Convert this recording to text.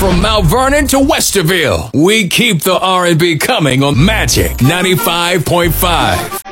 From Mount Vernon to Westerville, we keep the R&B coming on Magic 95.5.